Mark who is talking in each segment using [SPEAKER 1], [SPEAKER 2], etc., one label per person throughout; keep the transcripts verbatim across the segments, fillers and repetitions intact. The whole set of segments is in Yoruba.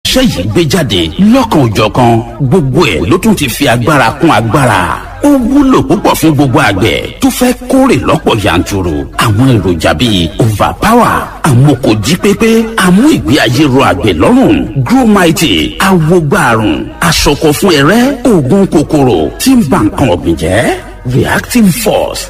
[SPEAKER 1] iṣẹ́ yìí gbé jáde lọ́kan òjọ̀kan gbogbo ẹ̀ ló tún ti fi agbára kún agbára ó wúlò púpọ̀ fún gbogbo àgbẹ̀ tó fẹ́ kórè lọ́pọ̀ yanturu àwọn èròjà bíi overpower àmokòjí pépé àmú ìgbé ayé ro àgbẹ̀ lọ́rùn growmighty awogbàrún aṣọkọ fún ẹrẹ́ oògùn kòkòrò tí ń ba nǹkan ọ̀gbìn jẹ́ reactive force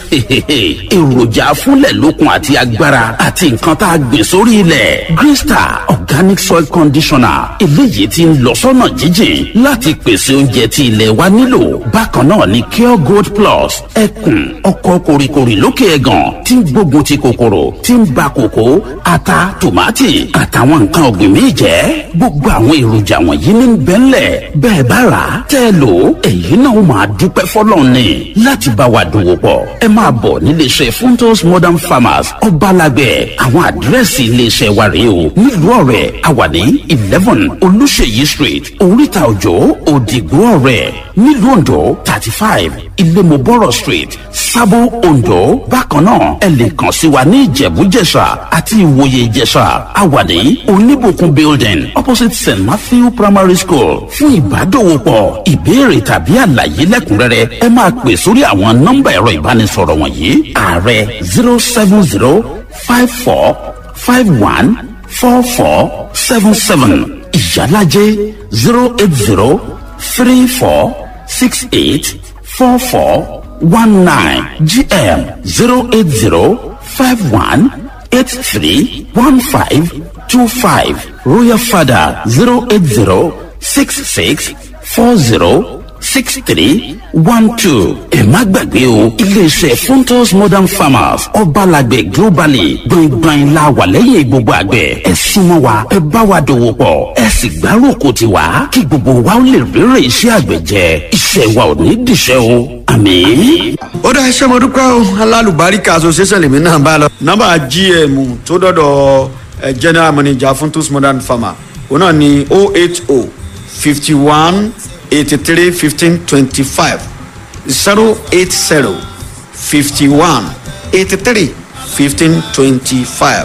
[SPEAKER 1] èròjà afúnlẹ̀ lókun àti agbára àti nǹkan tá a gbìn sórí ilẹ̀ Greystar organic soil conditioner eléyìí tí ń lọ sọ́nà jíjìn láti pèsè oúnjẹ tí ilẹ̀ wa nílò bákan náà ni Cure Gold Plus ẹkùn ọkọ̀ kòrìkòrì lókè ẹ̀gàn tí ń gbógun ti kòkòrò tí ń ba kòkó ata tòmátì àtàwọn nǹkan ọ̀gbìn míì jẹ́ gbogbo àwọn èròjà wọ̀nyí ní bẹ́ńlẹ̀ bẹ́ẹ̀ bá rà á tẹ́ ẹ lò èyí náà ó máa dúpẹ́ fọlọ́run ni láti bá wa dòwò pọ̀ ẹ máa bọ̀ níléeṣẹ́ Funtos Modern Farmers ọbalàgbẹ̀ àwọn àdírẹ́sì iléeṣẹ́ wa rèé o nílùú ọ̀rẹ́ àwàní eleven olùṣèyí street oríta òjò òdìgbò ọ̀rẹ́ nílùú ondo thirty five ilémobọ́rọ̀ street sábó ondo bákan náà ẹ lè kàn sí wa ní ìjẹ̀bú-jẹ̀ṣà àti ìwòye ìjẹ̀ṣà àwàní oníbòkun building opposite Saint Matthew primary school fún ìbádòwòpọ̀ ìbéèrè tàbí àlàyé lẹ́kùnrẹ́rẹ́ ẹ máa pè sórí àwọn nọ́mbà ẹ̀rọ ìbánisọ̀rọ̀ wọ̀nyí ààrẹ zero seven zero five four five one four four seven seven ìyálàjẹ zero eight zero three four six eight four four one nine G M zero eight zero five one eight three one five two five Royal Father zero eight zero six six four zero six three one two. ẹ má gbàgbé o iléeṣẹ́ Funtos Modern Farmers ọbalàgbẹ̀ globally gbọ̀ngbọ̀n la wà lẹ́yìn gbogbo àgbẹ̀ ẹ súnmọ́ wa ẹ bá wa dòwò pọ̀ ẹ sì gbárùkù tiwa kí gbogbo wa ó lè rere iṣẹ́ àgbẹ̀ jẹ iṣẹ́ wa ò ní dìṣẹ́ o àmín.
[SPEAKER 2] ó dá iṣẹ́ mo dúpẹ́ o alálùbáríkà association lèmi náà bá lọ nọ́mbà G M tó dọ́dọ̀ general manager Funtos Modern Farmers òun náà ni oh eight oh fifty one eighty-three fifteen twenty-five zero eight zero fifty one eighty-three fifteen twenty-five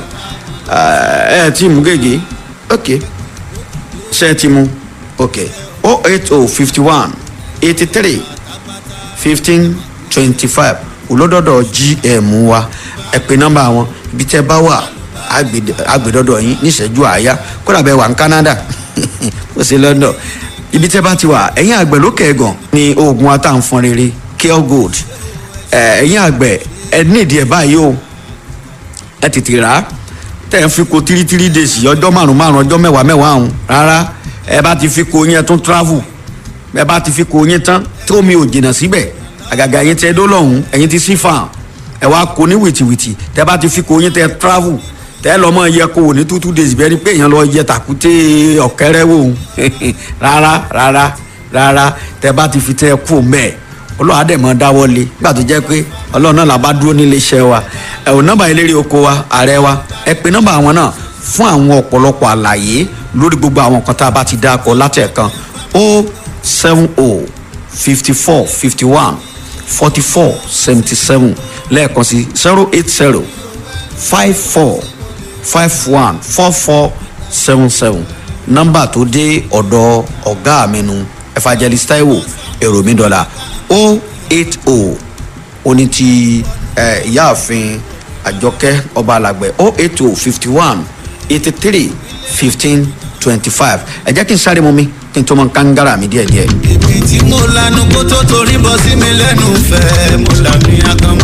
[SPEAKER 2] ẹ ti mú gègé ok ṣe ti mú ok oh eight oh fifty one eighty-three fifteen twenty-five olódọ́dọ̀ G M wa ẹ pè nọ́mbà wọn ibi tẹ́ bá wà agbèdọ́dọ̀ yín níṣẹ́jú àáyá kódà bẹ́ẹ̀ wà ní Canada ó sì London ibi tẹ́ bá ti wà ẹ̀yin àgbẹ̀ lókè ẹ̀gàn ni oògùn atàǹfọ̀n rere Cure Gold ẹ̀yin àgbẹ̀ ẹ nídìí ẹ̀ báyìí o ẹ tètè rà á tẹ̀ ń fi ko three three days ọjọ́ márùn márùn ọjọ́ mẹ́wàá mẹ́wàá ọ̀hún rárá ẹ bá ti fi ko yín ẹ tún travel ẹ bá ti fi ko yín tán tó mi ò jìnnà síbẹ̀ àgàgà yín tẹ́ dó lọ́hùn ẹ̀yin ti sí fàn ẹ wá ko ní wìtìwìtì tẹ́ bá ti fi ko yín tẹ́ travel tẹ́ lọ mọ yẹ kó o ní two two days bẹ́ẹ̀ ni pé èèyàn lọ yẹ tàkúté ọ̀kẹ́rẹ́ wò ó rárá rárá rárá tẹ́ bá ti fi tẹ́ kú mẹ́ẹ̀ ọlọ́run àdèmọ́ dáwọ́ lé nígbà tó jẹ́ pé ọlọ́run náà la bá dúró nílé iṣẹ́ wa ẹ̀ ò nọ́mbà eléré oko wa ààrẹ wa ẹ pè nọ́mbà àwọn náà fún àwọn ọ̀pọ̀lọpọ̀ àlàyé lórí gbogbo àwọn nǹkan tá a bá ti dá akọ látẹ̀kan o seven o fifty four fifty one forty four seventy seven lẹ́ẹ̀kan sí zero eight zero five four five one four four seven seven nọ́mbà tó dé ọ̀dọ̀ ọ̀gá mi nu Evangelist Taiwo èrò mi dọ́là o eight o oní ti ìyáàfin Àjọkẹ́ ọba alàgbẹ̀ o eight o fifty one eighty three fifteen twenty five ẹ jẹ́ kí n sáré mu mi kí n tó mọ kangara mi díẹ̀ díẹ̀.
[SPEAKER 3] èmi tí mo lanu kó tó torí bọ́ sí mi lẹ́nu fẹ́ mo là mí akán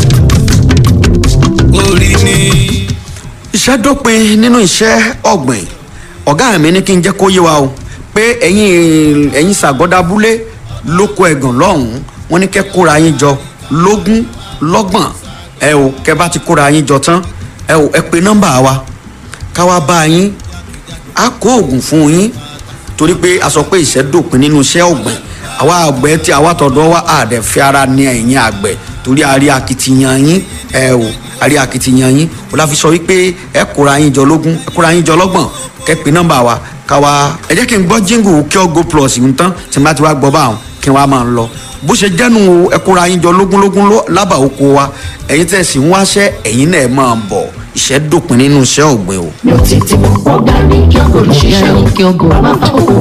[SPEAKER 3] orí ni.
[SPEAKER 2] iṣẹ́ dópin nínú iṣẹ́ ọ̀gbìn ọ̀gá mi ní kí n jẹ́ kó yé wa o pé ẹ̀yin ẹ̀yin Ṣàgọ́dábúlé lóko ẹ̀gàn lọ́hùn-ún wọ́n ní kẹ́ kóra yín jọ lógún lọ́gbọ̀n ẹ o kẹ́ bá ti kóra yín jọ tán ẹ o ẹ pe nọ́mbà wa ká wá bá yín á kó oògùn fún yín torí pé a sọ pé iṣẹ́ dópin nínú iṣẹ́ ọ̀gbìn àwa àgbẹ̀ tí àwa tọ̀dọ̀ wa àdẹ̀ fi ara ní ẹ̀yin àgbẹ̀ torí a rí akitiyan yín ẹ o a rí akitiyan yín o la fi sọ wípé ẹ kóra yín jọ lógún ẹ kóra yín jọ lọ́gbọ̀n kẹ́ pe nọ́mbà wa ká wá ẹ jẹ́ kí n gbọ́ jíngù Cure Gold Plus ń tán tí n bá ti wá gbọ́ báwọn kí n wá máa ń lọ bó ṣe jẹ́nu ẹ kóra yín jọ lógúnlógún lábà oko wa ẹ̀yin tẹ̀ sí ń wáṣẹ́ ẹ̀yin náà máa ń bọ̀ iṣẹ́ dópin nínú iṣẹ́ ọ̀gbìn o.
[SPEAKER 4] mi ò tètè mọ̀ ọ̀gá mi Cure Gold ṣiṣẹ́ o.